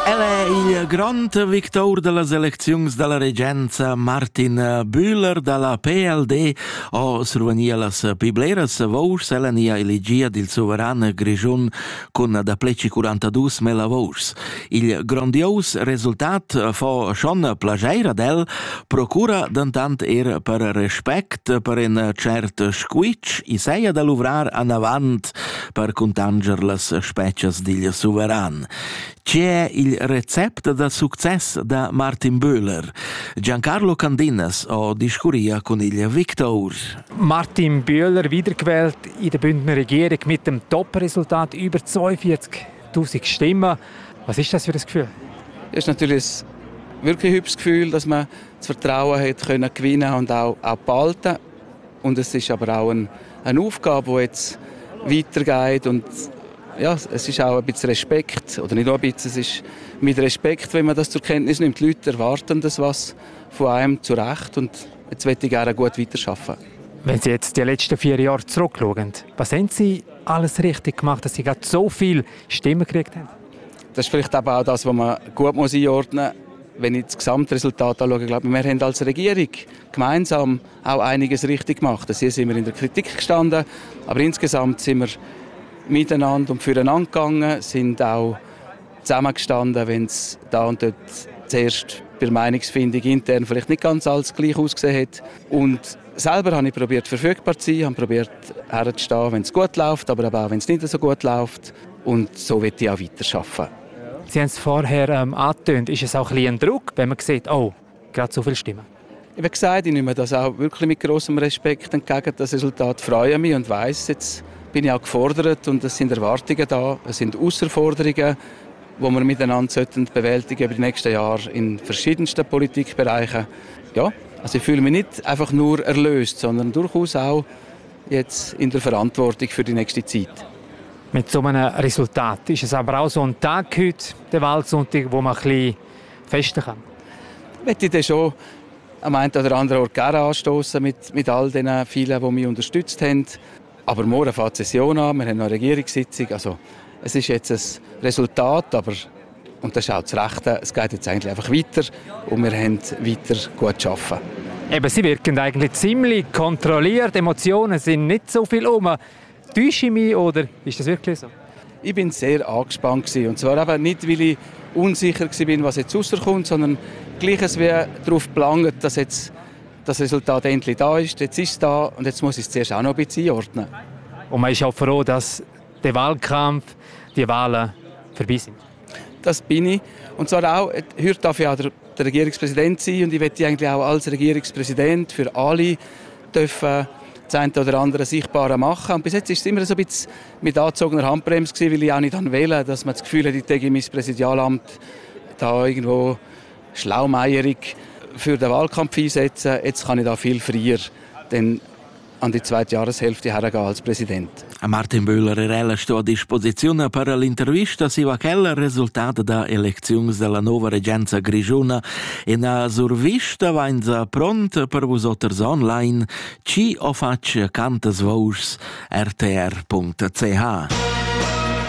Il grande victor delle elezioni della Regenza Martin Bühler dalla PLD ha survenia las pibleras vours elenia elegia del sovrano Grigion con da pleci 42.000 vours. Il grandios risultat fa schon plageira del procura dentant per respect per un cert squitch i seia da luvrar an avant per contanger las specias del sovrano. C'è il recept da successo da Martin Bühler. Giancarlo Candinas ha discuria con il Victor. Martin Bühler wiedergewählt in der Bündner Regierung mit dem Top-Resultat über 42.000 Stimmen. Was ist das für ein Gefühl? Es ist natürlich ein wirklich hübsches Gefühl, dass man das Vertrauen hat können gewinnen und auch behalten. Und es ist aber auch eine Aufgabe, die jetzt weitergeht. Und ja, es ist auch ein bisschen Respekt, oder nicht nur ein bisschen, es ist mit Respekt, wenn man das zur Kenntnis nimmt. Die Leute erwarten das was von einem zu Recht und jetzt möchte ich gerne gut weiterarbeiten. Wenn Sie jetzt die letzten 4 Jahre zurückschauen, was haben Sie alles richtig gemacht, dass Sie gerade so viele Stimmen gekriegt haben? Das ist vielleicht aber auch das, was man gut einordnen muss. Wenn ich das Gesamtresultat anschaue, glaube ich, wir haben als Regierung gemeinsam auch einiges richtig gemacht. Hier sind wir in der Kritik gestanden, aber insgesamt sind wir miteinander und füreinander gegangen, sind auch zusammengestanden, wenn es da und dort zuerst bei der Meinungsfindung intern vielleicht nicht ganz alles gleich ausgesehen hat. Und selber habe ich probiert, verfügbar zu sein, habe probiert, herzustehen, wenn es gut läuft, aber auch wenn es nicht so gut läuft. Und so will ich auch weiterarbeiten. Sie haben es vorher angetönt. Ist es auch ein Druck, wenn man sieht, oh, gerade so viele Stimmen? Ich habe gesagt, ich nehme das auch wirklich mit grossem Respekt entgegen. Das Resultat freue mich und weiss, jetzt bin ich auch gefordert und es sind Erwartungen da, es sind Herausforderungen, die wir miteinander bewältigen über die nächsten Jahre in verschiedensten Politikbereichen. Ja, also ich fühle mich nicht einfach nur erlöst, sondern durchaus auch jetzt in der Verantwortung für die nächste Zeit. Mit so einem Resultat ist es aber auch so ein Tag heute, der Wahlsonntag, wo man ein bisschen festen kann. Ich möchte dann schon am einen oder anderen Ort gerne anstoßen mit all den vielen, die mich unterstützt haben. Aber morgen fängt die Session an, wir haben noch eine Regierungssitzung. Also, es ist jetzt ein Resultat, aber, und das ist auch das Rechte, es geht jetzt eigentlich einfach weiter und wir haben weiter gut zu arbeiten. Eben, Sie wirken eigentlich ziemlich kontrolliert, Emotionen sind nicht so viel um. Täusche ich mich oder ist das wirklich so? Ich bin sehr angespannt und zwar eben nicht, weil ich unsicher war, was jetzt rauskommt, sondern gleiches wie darauf belangt, dass jetzt das Resultat endlich da ist. Jetzt ist es da und jetzt muss ich es zuerst auch noch ein bisschen einordnen. Und man ist auch froh, dass der Wahlkampf, die Wahlen vorbei sind. Das bin ich. Und zwar auch, heute darf ich auch der Regierungspräsident sein und ich möchte eigentlich auch als Regierungspräsident für alle dürfen das eine oder andere Sichtbare machen. Und bis jetzt war es immer so ein bisschen mit angezogener Handbremse gewesen, weil ich auch nicht wählen, dass man das Gefühl hat, ich täge mein Präsidialamt da irgendwo schlaumeierig für den Wahlkampf einsetzen. Jetzt kann ich da viel früher denn an die zweite Jahreshälfte hergehen als Präsident. Martin Bühler era a disposizione per l'intervista sulla quel risultato da elezioni della nuova Regenza Grigiona e una survista vainza pronta per vosotters online ci o faccia cantas vos rtr.ch.